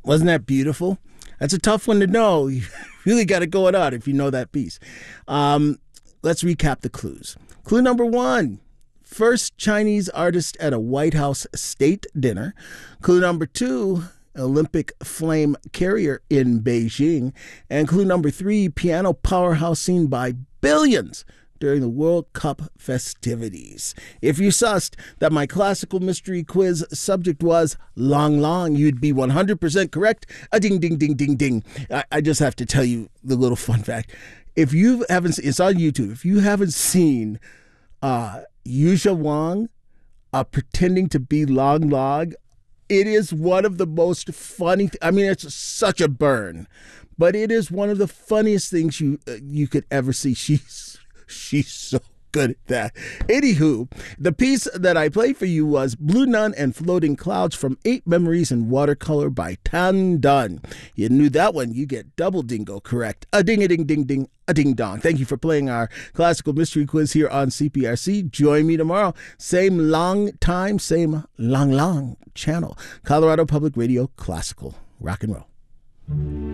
Wasn't that beautiful? That's a tough one to know. You really got to go it out if you know that piece. Let's recap the clues. Clue number 1. First Chinese artist at a White House state dinner. Clue number 2. Olympic flame carrier in Beijing. And clue number 3. Piano powerhouse seen by billions during the World Cup festivities. If you sussed that my classical mystery quiz subject was Lang Lang, you'd be 100% correct. A ding, ding, ding, ding, ding. I just have to tell you the little fun fact. If you haven't, it's on YouTube. If you haven't seen Yuzha Wang pretending to be Lang Lang, it is one of the most funny. I mean, it's such a burn, but it is one of the funniest things you could ever see. She's so good at that. Anywho, the piece that I played for you was Blue Nun and Floating Clouds from 8 Memories in Watercolor by Tan Dun. You knew that one, you get double dingo correct. A ding-a-ding-ding-ding, a ding-dong. Thank you for playing our classical mystery quiz here on CPRC. Join me tomorrow. Same long time, same long channel. Colorado Public Radio Classical. Rock and roll.